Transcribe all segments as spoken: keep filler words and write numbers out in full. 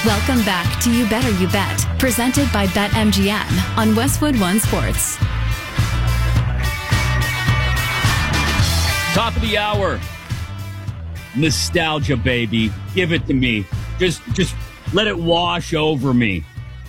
Welcome back to You Better You Bet, presented by BetMGM on Westwood One Sports. Top of the hour. Nostalgia, baby. Give it to me. Just, just let it wash over me.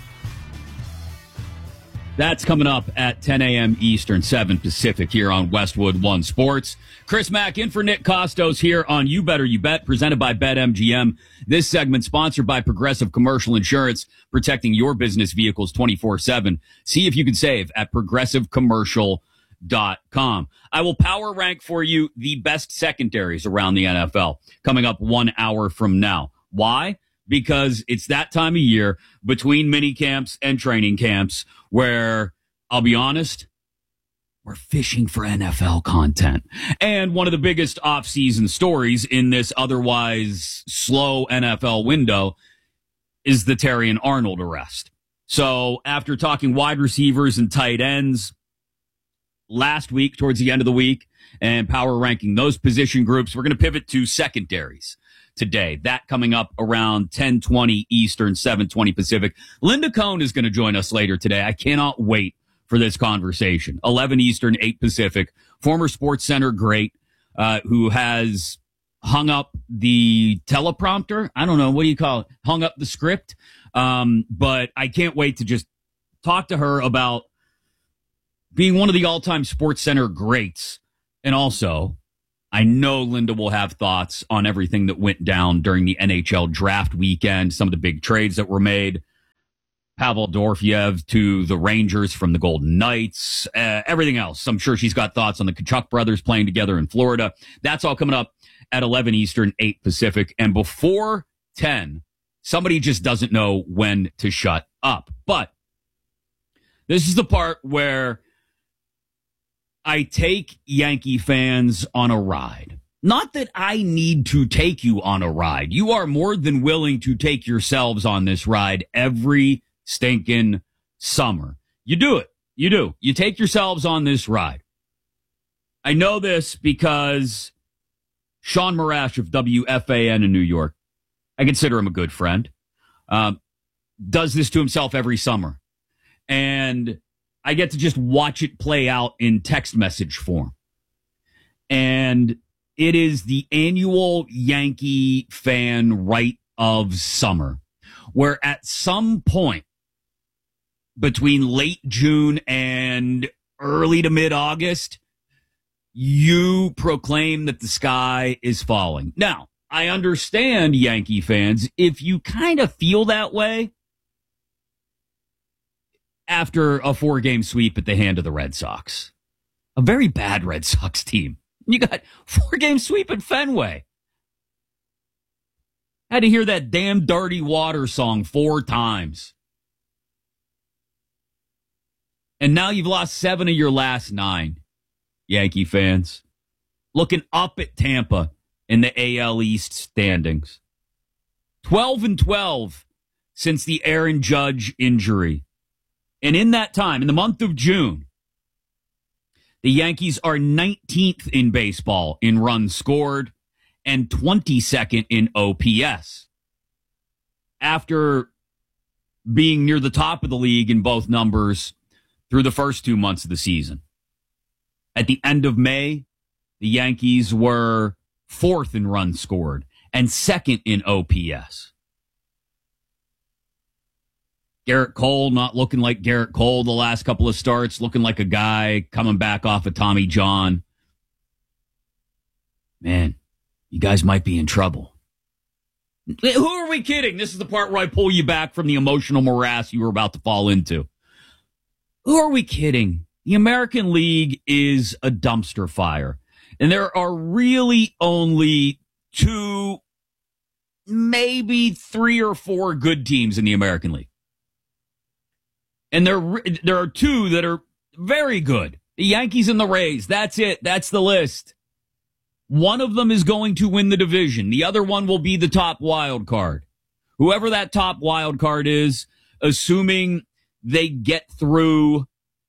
That's coming up at ten a.m. Eastern, seven Pacific here on Westwood One Sports. Chris Mack in for Nick Costos here on You Better You Bet, presented by BetMGM. This segment sponsored by Progressive Commercial Insurance, protecting your business vehicles twenty-four seven. See if you can save at progressive commercial dot com. I will power rank for you the best secondaries around the N F L coming up one hour from now. Why? Because it's that time of year between mini camps and training camps where, I'll be honest, we're fishing for N F L content. And one of the biggest off-season stories in this otherwise slow N F L window is the Terrion Arnold arrest. So after talking wide receivers and tight ends last week, towards the end of the week, and power ranking those position groups, we're going to pivot to secondaries today. That coming up around ten twenty Eastern, seven twenty Pacific. Linda Cohn is going to join us later today. I cannot wait for this conversation. eleven Eastern, eight Pacific. Former Sports Center great, uh, who has hung up the teleprompter. I don't know. What do you call it? Hung up the script. Um, but I can't wait to just talk to her about being one of the all-time Sports Center greats. And also, I know Linda will have thoughts on everything that went down during the N H L draft weekend, some of the big trades that were made. Pavel Dorofeyev to the Rangers from the Golden Knights, uh, everything else. I'm sure she's got thoughts on the Tkachuk brothers playing together in Florida. That's all coming up at eleven Eastern, eight Pacific. And before ten, somebody just doesn't know when to shut up. But this is the part where I take Yankee fans on a ride. Not that I need to take you on a ride. You are more than willing to take yourselves on this ride every stinking summer. You do it. You do. You take yourselves on this ride. I know this because Sean Marash of W F A N in New York, I consider him a good friend, um, does this to himself every summer. And I get to just watch it play out in text message form. And it is the annual Yankee fan rite of summer, where at some point between late June and early to mid-August, you proclaim that the sky is falling. Now, I understand, Yankee fans, if you kind of feel that way after a four-game sweep at the hand of the Red Sox. A very bad Red Sox team. You got four-game sweep at Fenway. Had to hear that damn Dirty Water song four times. And now you've lost seven of your last nine, Yankee fans. Looking up at Tampa in the A L East standings. twelve and twelve since the Aaron Judge injury. And in that time, in the month of June, the Yankees are nineteenth in baseball in runs scored and twenty-second in O P S. After being near the top of the league in both numbers through the first two months of the season. At the end of May, the Yankees were fourth in runs scored and second in O P S. Garrett Cole not looking like Garrett Cole the last couple of starts, looking like a guy coming back off of Tommy John. Man, you guys might be in trouble. Who are we kidding? This is the part where I pull you back from the emotional morass you were about to fall into. Who are we kidding? The American League is a dumpster fire. And there are really only two, maybe three or four good teams in the American League. And there, there are two that are very good. The Yankees and the Rays. That's it. That's the list. One of them is going to win the division. The other one will be the top wild card. Whoever that top wild card is, assuming they get through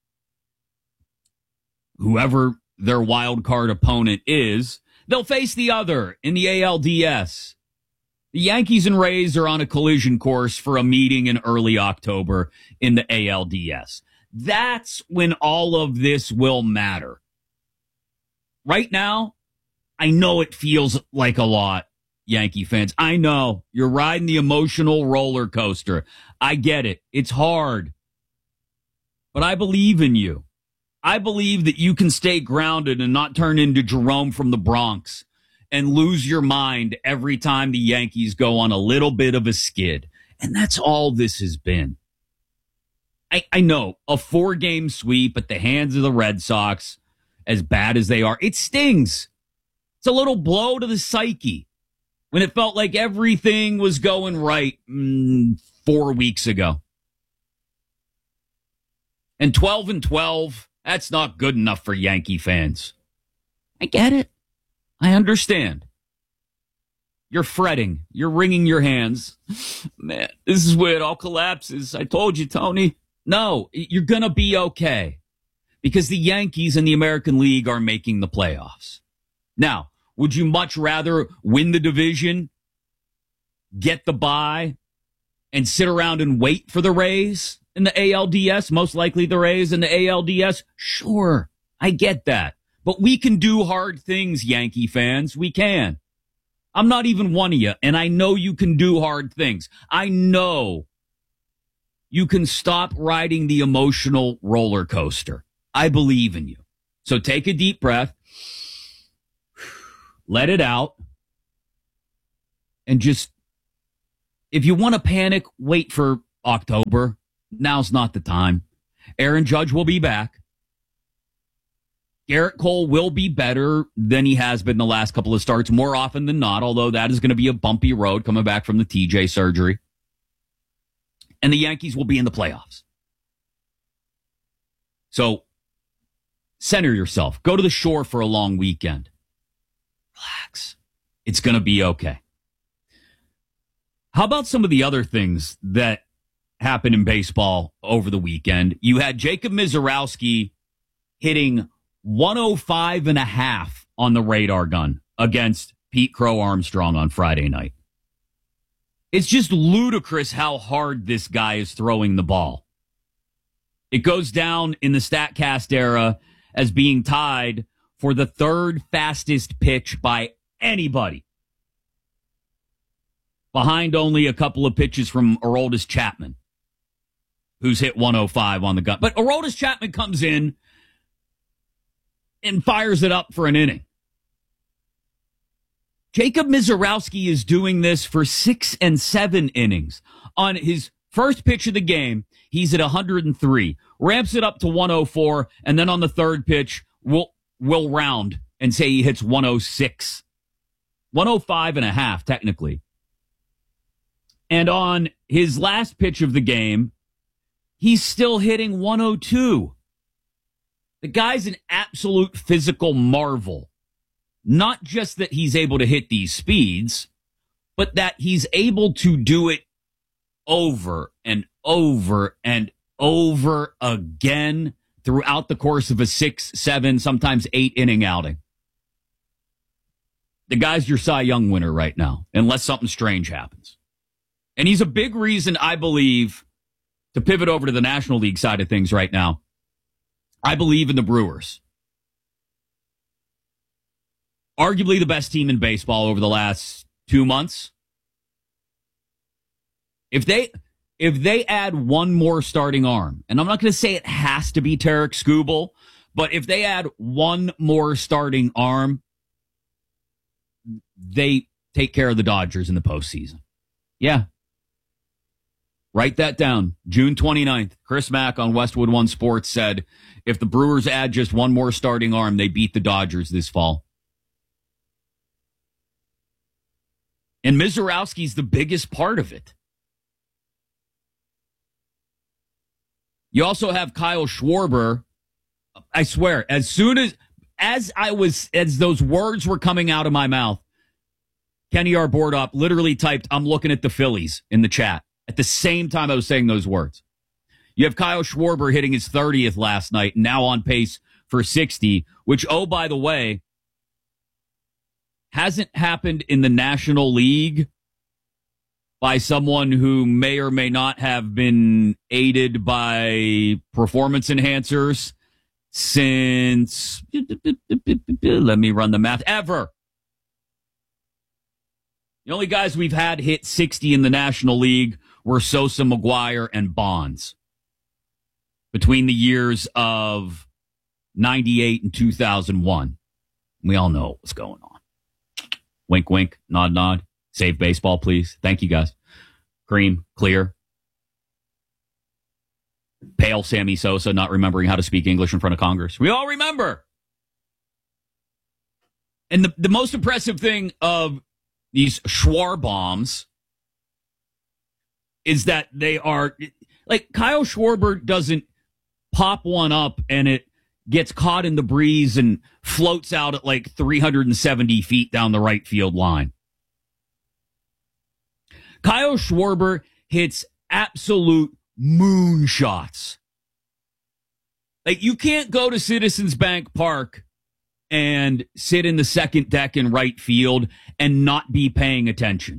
whoever their wild card opponent is, they'll face the other in the A L D S. The Yankees and Rays are on a collision course for a meeting in early October in the A L D S. That's when all of this will matter. Right now, I know it feels like a lot, Yankee fans. I know you're riding the emotional roller coaster. I get it. It's hard. But I believe in you. I believe that you can stay grounded and not turn into Jerome from the Bronx and lose your mind every time the Yankees go on a little bit of a skid. And that's all this has been. I, I know, a four-game sweep at the hands of the Red Sox, as bad as they are, it stings. It's a little blow to the psyche when it felt like everything was going right mm, four weeks ago. And twelve and twelve, that's not good enough for Yankee fans. I get it. I understand. You're fretting. You're wringing your hands. Man, this is where it all collapses. I told you, Tony. No, you're going to be okay because the Yankees and the American League are making the playoffs. Now, would you much rather win the division, get the bye, and sit around and wait for the Rays in the A L D S? Most likely the Rays in the A L D S? Sure, I get that. But we can do hard things, Yankee fans. We can. I'm not even one of you, and I know you can do hard things. I know you can stop riding the emotional roller coaster. I believe in you. So take a deep breath, let it out, and just, if you want to panic, wait for October. Now's not the time. Aaron Judge will be back. Garrett Cole will be better than he has been the last couple of starts, more often than not, although that is going to be a bumpy road coming back from the T J surgery. And the Yankees will be in the playoffs. So center yourself. Go to the shore for a long weekend. Relax. It's going to be okay. How about some of the other things that happened in baseball over the weekend? You had Jacob Misiorowski hitting one oh five and a half on the radar gun against Pete Crow Armstrong on Friday night. It's just ludicrous how hard this guy is throwing the ball. It goes down in the StatCast era as being tied for the third fastest pitch by anybody, behind only a couple of pitches from Aroldis Chapman, who's hit one oh five on the gun. But Aroldis Chapman comes in and fires it up for an inning. Jacob Misiorowski is doing this for six and seven innings. On his first pitch of the game, he's at one hundred three, ramps it up to one oh four, and then on the third pitch, we'll, we'll round and say he hits one oh six. one oh five and a half, technically. And on his last pitch of the game, he's still hitting one oh two. The guy's an absolute physical marvel. Not just that he's able to hit these speeds, but that he's able to do it over and over and over again throughout the course of a six, seven, sometimes eight inning outing. The guy's your Cy Young winner right now, unless something strange happens. And he's a big reason, I believe, to pivot over to the National League side of things right now. I believe in the Brewers. Arguably the best team in baseball over the last two months. If they if they add one more starting arm, and I'm not going to say it has to be Tarek Skubal, but if they add one more starting arm, they take care of the Dodgers in the postseason. Yeah. Write that down. June twenty-ninth, Chris Mack on Westwood One Sports said, if the Brewers add just one more starting arm, they beat the Dodgers this fall. And Misiorowski's the biggest part of it. You also have Kyle Schwarber. I swear, as soon as, as I was, as those words were coming out of my mouth, Kenny R. board up literally typed, I'm looking at the Phillies in the chat. At the same time I was saying those words. You have Kyle Schwarber hitting his thirtieth last night, now on pace for sixty, which, oh, by the way, hasn't happened in the National League by someone who may or may not have been aided by performance enhancers since, let me run the math, ever. The only guys we've had hit sixty in the National League were Sosa, McGuire, and Bonds between the years of ninety-eight and two thousand one. We all know what's going on. Wink, wink, nod, nod. Save baseball, please. Thank you, guys. Cream, clear. Pale Sammy Sosa not remembering how to speak English in front of Congress. We all remember. And the, the most impressive thing of these Schwarbombs is that they are, like, Kyle Schwarber doesn't pop one up and it gets caught in the breeze and floats out at like three hundred seventy feet down the right field line. Kyle Schwarber hits absolute moonshots. Like, you can't go to Citizens Bank Park and sit in the second deck in right field and not be paying attention.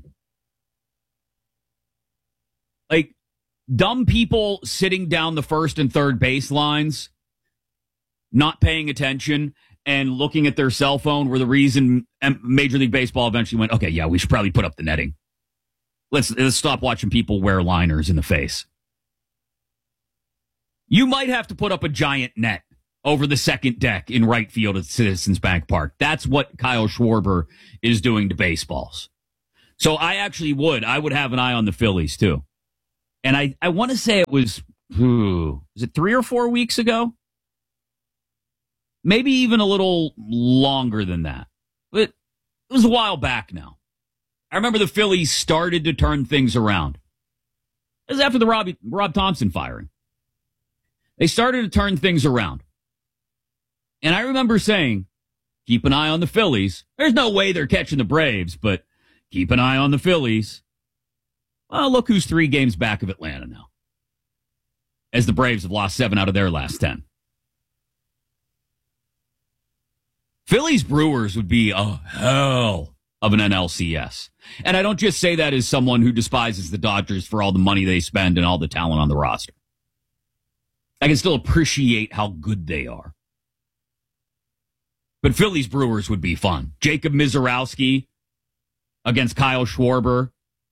Like, dumb people sitting down the first and third baselines, not paying attention and looking at their cell phone were the reason Major League Baseball eventually went, okay, yeah, we should probably put up the netting. Let's, let's stop watching people wear liners in the face. You might have to put up a giant net over the second deck in right field at Citizens Bank Park. That's what Kyle Schwarber is doing to baseballs. So I actually would. I would have an eye on the Phillies, too. And I, I want to say it was, ooh, was it three or four weeks ago? Maybe even a little longer than that. But it was a while back now. I remember the Phillies started to turn things around. It was after the Rob, Rob Thompson firing. They started to turn things around. And I remember saying, keep an eye on the Phillies. There's no way they're catching the Braves, but keep an eye on the Phillies. Well, look who's three games back of Atlanta now, as the Braves have lost seven out of their last ten. Phillies Brewers would be a hell of an N L C S. And I don't just say that as someone who despises the Dodgers for all the money they spend and all the talent on the roster. I can still appreciate how good they are. But Phillies Brewers would be fun. Jacob Mizorowski against Kyle Schwarber.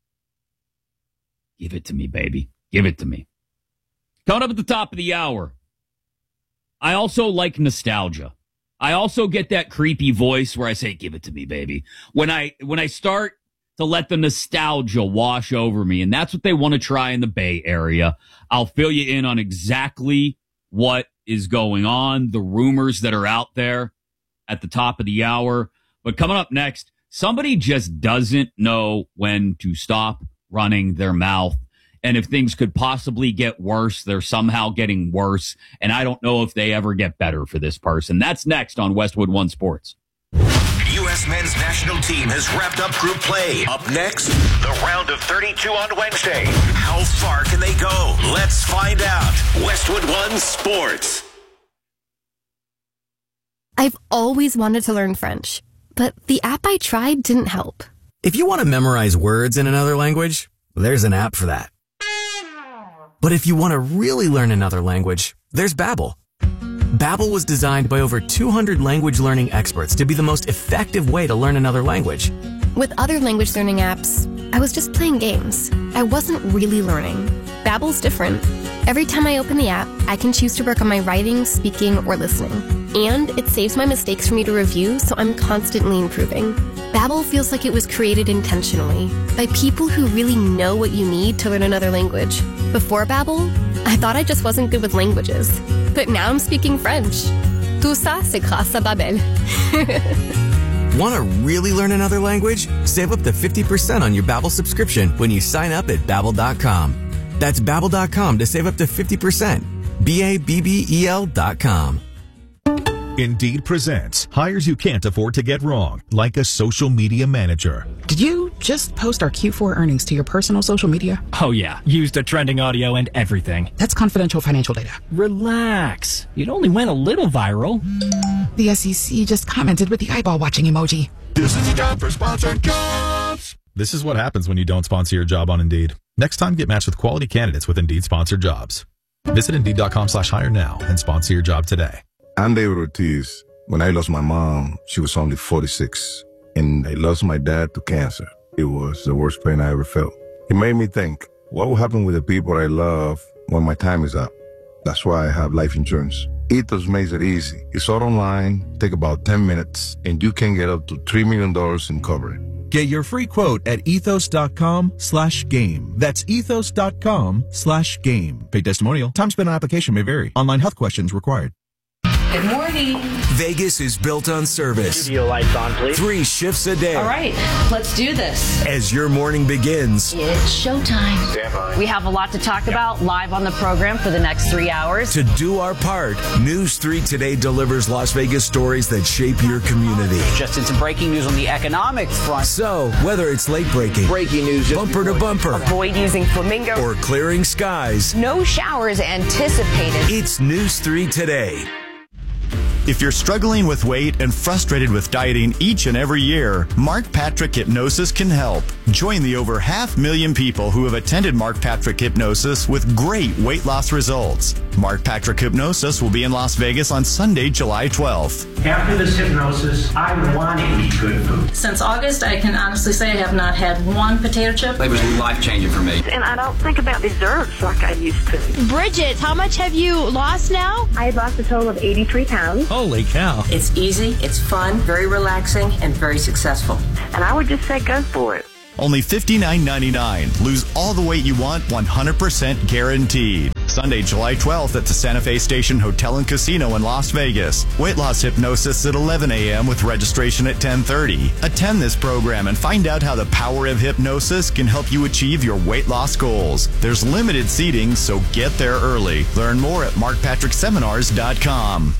Give it to me, baby. Give it to me. Coming up at the top of the hour, I also like nostalgia. I also get that creepy voice where I say, give it to me, baby. When I when I start to let the nostalgia wash over me, and that's what they want to try in the Bay Area, I'll fill you in on exactly what is going on, the rumors that are out there at the top of the hour. But coming up next, somebody just doesn't know when to stop running their mouth. And if things could possibly get worse, they're somehow getting worse. And I don't know if they ever get better for this person. That's next on Westwood One Sports. U S men's national team has wrapped up group play. Up next, the round of thirty-two on Wednesday. How far can they go? Let's find out. Westwood One Sports. I've always wanted to learn French, but the app I tried didn't help. If you want to memorize words in another language, there's an app for that. But if you want to really learn another language, there's Babbel. Babbel was designed by over two hundred language learning experts to be the most effective way to learn another language. With other language learning apps, I was just playing games. I wasn't really learning. Babbel's different. Every time I open the app, I can choose to work on my writing, speaking, or listening. And it saves my mistakes for me to review, so I'm constantly improving. Babbel feels like it was created intentionally by people who really know what you need to learn another language. Before Babbel, I thought I just wasn't good with languages. But now I'm speaking French. Tout ça, c'est grâce à Babbel. Want to really learn another language? Save up to fifty percent on your Babbel subscription when you sign up at Babbel dot com. That's Babbel dot com to save up to fifty percent. B A B B E L dot com. Indeed presents hires you can't afford to get wrong, like a social media manager. Did you just post our Q four earnings to your personal social media? Oh yeah, used a trending audio and everything. That's confidential financial data. Relax. It only went a little viral. The S E C just commented with the eyeball watching emoji. This is the job for sponsored jobs. This is what happens when you don't sponsor your job on Indeed. Next time, get matched with quality candidates with Indeed sponsored jobs. Visit Indeed.com slash hire now and sponsor your job today. I'm David Ortiz. When I lost my mom, she was only forty-six, and I lost my dad to cancer. It was the worst pain I ever felt. It made me think, what will happen with the people I love when my time is up? That's why I have life insurance. Ethos makes it easy. It's all online, take about ten minutes, and you can get up to three million dollars in coverage. Get your free quote at ethos.com slash game. That's ethos.com slash game. Paid testimonial. Time spent on application may vary. Online health questions required. Good morning. Vegas is built on service. Studio lights on, please. Three shifts a day. All right, let's do this. As your morning begins, It's showtime. We have a lot to talk about live on the program for the next three hours. to do our part, News three Today delivers Las Vegas stories that shape your community. Just in some breaking news on the economic front. So, whether it's late breaking, Breaking news. bumper to bumper, Avoid using flamingo. or clearing skies, No showers anticipated. it's News three Today. If you're struggling with weight and frustrated with dieting each and every year, Mark Patrick Hypnosis can help. Join the over half million people who have attended Mark Patrick Hypnosis with great weight loss results. Mark Patrick Hypnosis will be in Las Vegas on Sunday, July twelfth. After this hypnosis, I want to eat good food. Since August, I can honestly say I have not had one potato chip. It was life-changing for me. And I don't think about desserts like I used to. Bridget, how much have you lost now? I lost a total of eighty-three pounds. Holy cow. It's easy, it's fun, very relaxing, and very successful. And I would just say go for it. Only fifty-nine ninety-nine. Lose all the weight you want, one hundred percent guaranteed. Sunday, July twelfth at the Santa Fe Station Hotel and Casino in Las Vegas. Weight loss hypnosis at eleven a.m. with registration at ten thirty. Attend this program and find out how the power of hypnosis can help you achieve your weight loss goals. There's limited seating, so get there early. Learn more at mark patrick seminars dot com.